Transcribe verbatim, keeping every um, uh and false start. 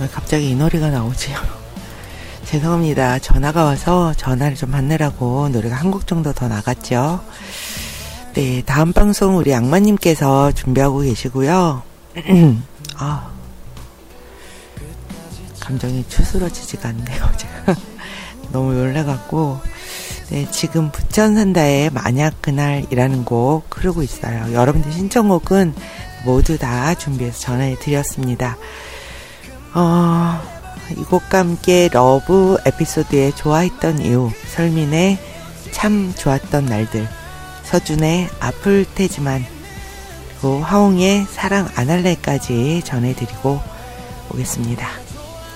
왜 갑자기 이 노래가 나오지? 죄송합니다. 전화가 와서 전화를 좀 받느라고 노래가 한 곡 정도 더 나갔죠. 네, 다음 방송 우리 악마님께서 준비하고 계시고요. 아, 감정이 추스러지지가 않네요. 제가 너무 놀래갖고. 네, 지금 부천산다의 만약 그날이라는 곡 흐르고 있어요. 여러분들 신청곡은 모두 다 준비해서 전해드렸습니다. 어, 이 곡과 함께 러브 에피소드에 좋아했던 이유, 설민의 참 좋았던 날들, 서준의 아플 테지만, 그리고 화홍의 사랑 안 할래까지 전해드리고 오겠습니다.